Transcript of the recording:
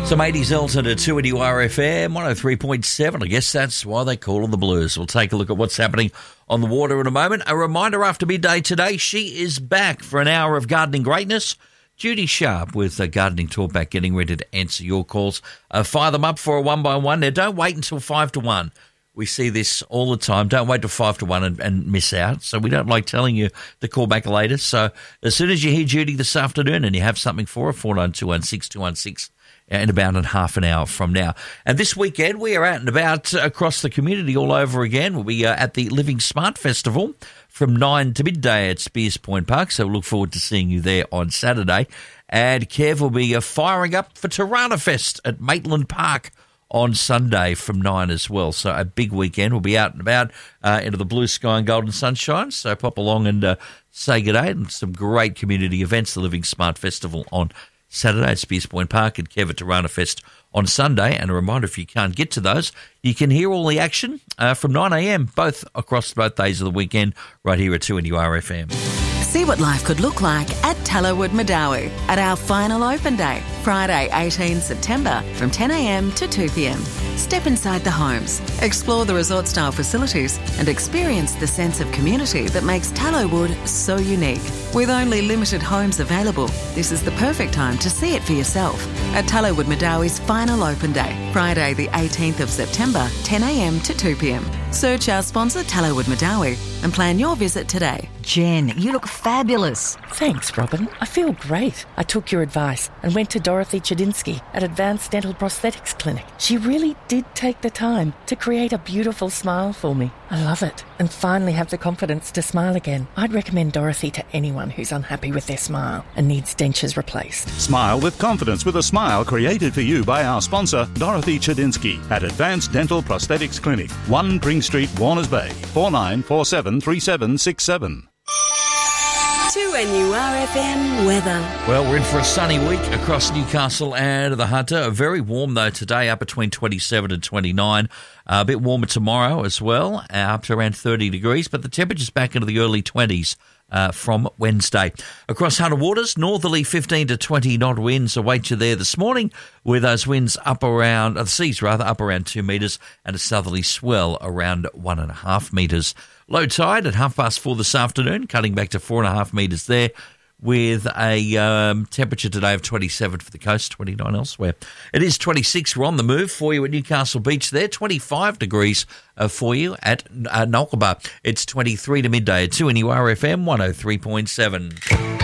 Some 80s Elton at 2NURFM, 103.7. I guess that's why they call them the Blues. We'll take a look at what's happening on the water in a moment. A reminder after midday today, she is back for an hour of gardening greatness. Judy Sharp with Gardening Talkback, getting ready to answer your calls. Fire them up for a 1-by-1. Now, don't wait until 5 to 1. We see this all the time. Don't wait till 5 to 1 and miss out. So we don't like telling you to call back later. So as soon as you hear Judy this afternoon and you have something for her, 49216216 in about half an hour from now. And this weekend we are out and about across the community all over again. We'll be at the Living Smart Festival from 9 to midday at Spears Point Park. So we look forward to seeing you there on Saturday. And Kev will be firing up for Tarana Fest at Maitland Park on Sunday from 9 as well. So a big weekend. We'll be out and about into the blue sky and golden sunshine. So pop along and say good day. And some great community events. The Living Smart Festival on Saturday at Spears Point Park and Kev at Tarana Fest on Sunday. And a reminder, if you can't get to those, you can hear all the action from 9 a.m. both across both days of the weekend right here at 2NURFM. See what life could look like at Tallowood Madawi at our final open day, Friday 18 September from 10 a.m. to 2 p.m. Step inside the homes, explore the resort-style facilities and experience the sense of community that makes Tallowood so unique. With only limited homes available, this is the perfect time to see it for yourself at Tallowood Madawi's final open day, Friday the 18th of September, 10 a.m. to 2 p.m. Search our sponsor Tallowood Madawi and plan your visit today. Jen, you look fabulous. Thanks, Robin. I feel great. I took your advice and went to Dorothy Chedinsky at Advanced Dental Prosthetics Clinic. She really did take the time to create a beautiful smile for me. I love it and finally have the confidence to smile again. I'd recommend Dorothy to anyone who's unhappy with their smile and needs dentures replaced. Smile with confidence with a smile created for you by our sponsor, Dorothy Chedinsky at Advanced Dental Prosthetics Clinic, 1 Pring Street, Warners Bay, 49473767. 2NURFM weather. Well, we're in for a sunny week across Newcastle and the Hunter. Very warm, though, today, up between 27 and 29. A bit warmer tomorrow as well, up to around 30 degrees, but the temperature's back into the early 20s from Wednesday. Across Hunter Waters, northerly 15 to 20 knot winds await you there this morning, with those winds up around, the seas rather, up around 2 metres and a southerly swell around 1.5 metres. Low tide at 4:30 this afternoon, cutting back to 4.5 metres there, with a temperature today of 27 for the coast, 29 elsewhere. It is 26. We're on the move for you at Newcastle Beach there, 25 degrees for you at Nolkaba. It's 23 to midday at 2NURFM 103.7.